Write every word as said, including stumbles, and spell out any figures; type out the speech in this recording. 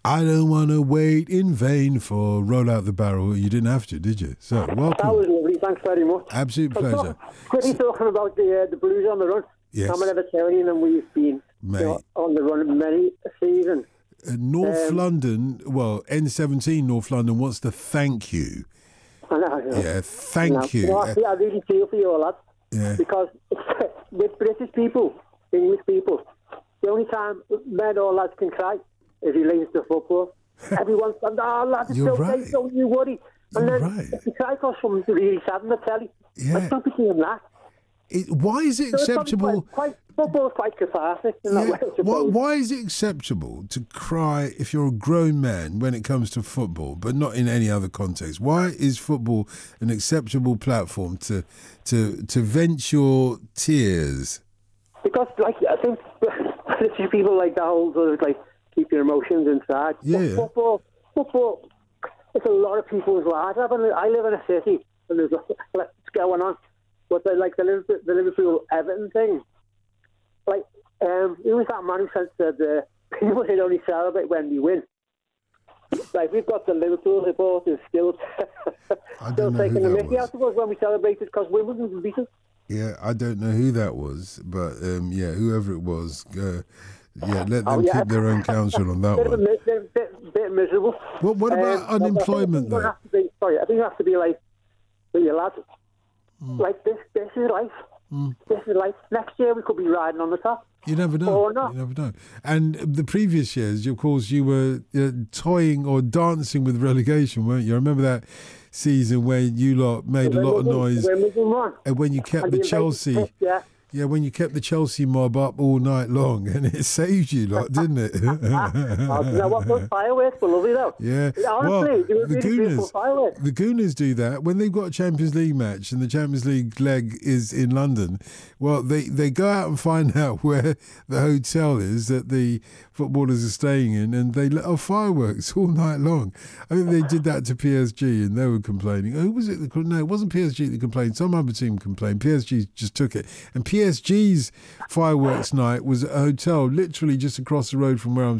I don't want to wait in vain for Roll Out the Barrel. You didn't have to, did you? So, welcome. That was lovely. Thanks very much. Absolute pleasure. Quickly so, talking about the uh, the Blues on the run. Yes. I'm an Evertonian and we've been you know, on the run many seasons. Uh, North um, London, well, N seventeen North London wants to thank you. I know, you know. Yeah, thank I know. you. you know, I, I really feel for you all that. Yeah. Because with British people, English people, the only time men or lads can cry is related to football. Everyone's like, oh, lads, it's You're okay, right. don't you worry. And You're then right. if you cry for something really sad on the telly, Yeah. I don't be doing that. It, why is it So it's acceptable? Quite, quite, football's quite cathartic in that Yeah. way, I Why, suppose. why is it acceptable to cry if you're a grown man when it comes to football, but not in any other context? Why is football an acceptable platform to to to vent your tears? Because, like, I think British people like that whole sort of, like, keep your emotions inside. Yeah. But football, football, it's a lot of people's lives. I live in, I live in a city and there's what's going on. But the, like the Liverpool, the Liverpool Everton thing, like, um, who was that man who said that uh, people should only celebrate when we win? Like, we've got the Liverpool supporters still, I still don't know who taking the that mickey out was. of us when we celebrated because Wimbledon was beaten. Yeah, I don't know who that was, but um, yeah, whoever it was, uh, yeah, let them Oh, yeah. keep their own counsel on that Bit, of a, one. mi- bit, bit, bit miserable. What, what about Um, but I think unemployment, it's gonna though? have to be- Sorry, I think you have to be like, with your lads, Hmm. like this, this is life. This is life. Next year we could be riding on the top. You never know. Or not. You never know. And the previous years, of course, you were uh, toying or dancing with relegation, weren't you? I remember that season where you lot made a lot of noise, Wimbledon won. and when you kept And the the invaded Chelsea, pitch, yeah. yeah, when you kept the Chelsea mob up all night long, and it saved you lot, didn't it? Oh, do you know what? Those fireworks were lovely, though. Yeah. Honestly, well, they were the really beautiful Gooners, fireworks. the Gooners do that when they've got a Champions League match and the Champions League leg is in London. Well, they, they go out and find out where the hotel is that the footballers are staying in, and they let off fireworks all night long. I think they did that to P S G, and they were complaining. Who was it? That, no, it wasn't P S G that complained. Some other team complained. P S G just took it, and P S G's fireworks night was at a hotel literally just across the road from where I'm